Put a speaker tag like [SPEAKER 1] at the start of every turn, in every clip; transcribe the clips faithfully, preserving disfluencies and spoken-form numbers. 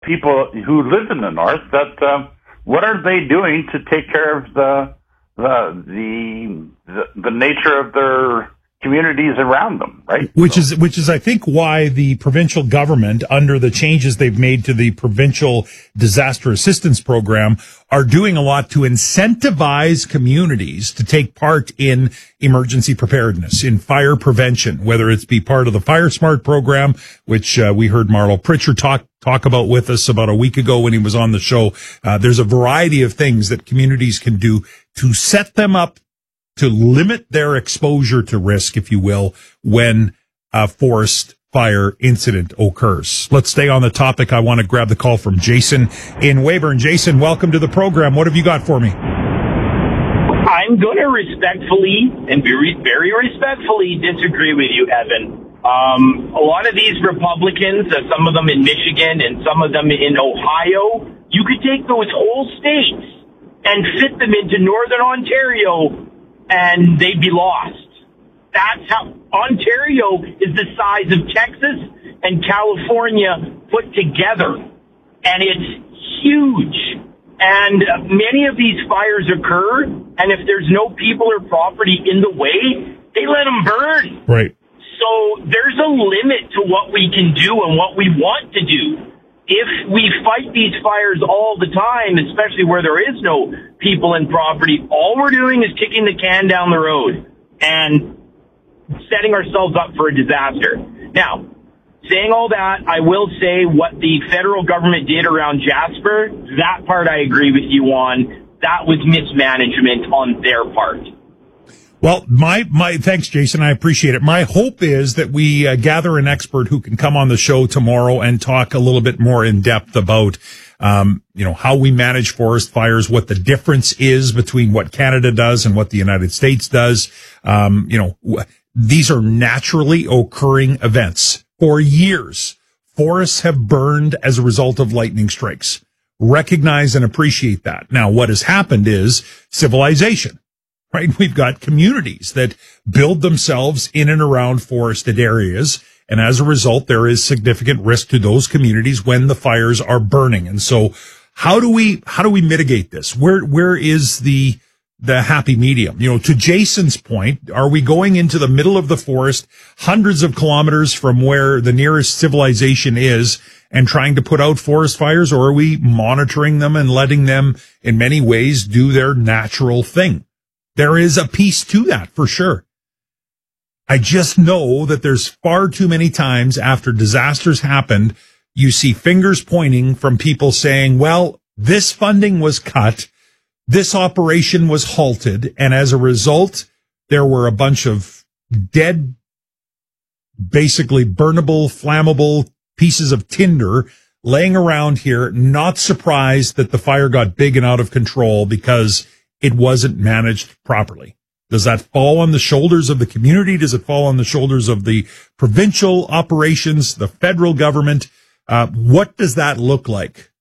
[SPEAKER 1] people who live in the north that uh, what are they doing to take care of the the the the, the nature of their communities around them, right?
[SPEAKER 2] Which
[SPEAKER 1] so.
[SPEAKER 2] is, which is, I think, why the provincial government, under the changes they've made to the provincial disaster assistance program, are doing a lot to incentivize communities to take part in emergency preparedness, in fire prevention, whether it's be part of the Fire Smart program, which uh, we heard Marlo Pritchard talk talk about with us about a week ago when he was on the show. Uh, there's a variety of things that communities can do to set them up to limit their exposure to risk, if you will, when a forest fire incident occurs. Let's stay on the topic. I want to grab the call from Jason in Weyburn. Jason, welcome to the program. What have you got for me?
[SPEAKER 3] I'm going to respectfully and very, very respectfully disagree with you, Evan. Um, a lot of these Republicans, uh, some of them in Michigan and some of them in Ohio, you could take those whole states and fit them into Northern Ontario and they'd be lost. That's how Ontario is the size of Texas and California put together. And it's huge. And many of these fires occur, and if there's no people or property in the way, they let them burn.
[SPEAKER 2] Right.
[SPEAKER 3] So there's a limit to what we can do and what we want to do. If we fight these fires all the time, especially where there is no people and property, all we're doing is kicking the can down the road and setting ourselves up for a disaster. Now, saying all that, I will say what the federal government did around Jasper, that part I agree with you on. That was mismanagement on their part.
[SPEAKER 2] Well, my, my, thanks, Jason. I appreciate it. My hope is that we uh, gather an expert who can come on the show tomorrow and talk a little bit more in depth about, um, you know, how we manage forest fires, what the difference is between what Canada does and what the United States does. Um, you know, w- these are naturally occurring events. For years, forests have burned as a result of lightning strikes. Recognize and appreciate that. Now, what has happened is civilization. Right? We've got communities that build themselves in and around forested areas. And as a result, there is significant risk to those communities when the fires are burning. And so how do we, how do we mitigate this? Where, where is the, the happy medium? You know, to Jason's point, are we going into the middle of the forest, hundreds of kilometers from where the nearest civilization is, and trying to put out forest fires? Or are we monitoring them and letting them in many ways do their natural thing? There is a piece to that for sure. I just know that there's far too many times after disasters happened, you see fingers pointing from people saying, well, this funding was cut, this operation was halted, and as a result, there were a bunch of dead, basically burnable, flammable pieces of tinder laying around here, not surprised that the fire got big and out of control because it wasn't managed properly. Does that fall on the shoulders of the community? Does it fall on the shoulders of the provincial operations, the federal government? Uh, what does that look like?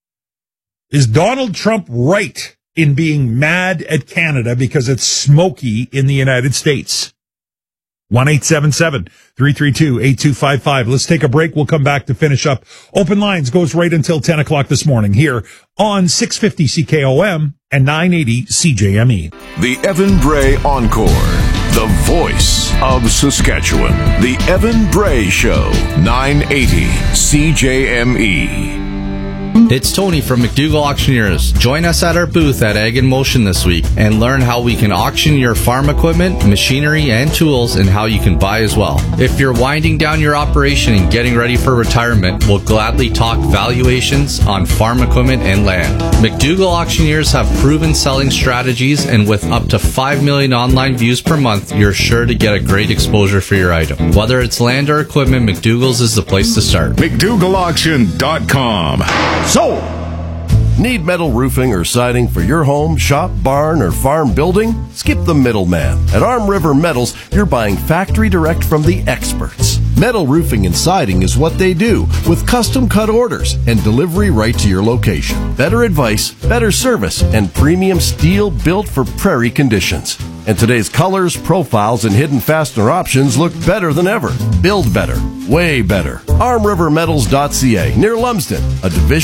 [SPEAKER 2] Is Donald Trump right in being mad at Canada because it's smoky in the United States? one eight seven seven, three three two, eight two five five. Let's take a break. We'll come back to finish up. Open Lines goes right until ten o'clock this morning here on six fifty C K O M and nine eighty C J M E.
[SPEAKER 4] The Evan Bray Encore, the voice of Saskatchewan. The Evan Bray Show, nine eighty C J M E.
[SPEAKER 5] It's Tony from McDougall Auctioneers. Join us at our booth at Ag in Motion this week and learn how we can auction your farm equipment, machinery, and tools, and how you can buy as well. If you're winding down your operation and getting ready for retirement, we'll gladly talk valuations on farm equipment and land. McDougall Auctioneers have proven selling strategies, and with up to five million online views per month, you're sure to get a great exposure for your item. Whether it's land or equipment, McDougall's is the place to start.
[SPEAKER 4] McDougall Auction dot com.
[SPEAKER 6] Sold! Need metal roofing or siding for your home, shop, barn, or farm building? Skip the middleman. At Arm River Metals, you're buying factory direct from the experts. Metal roofing and siding is what they do, with custom cut orders and delivery right to your location. Better advice, better service, and premium steel built for prairie conditions. And today's colors, profiles, and hidden fastener options look better than ever. Build better. Way better. arm river metals dot c a, near Lumsden, a division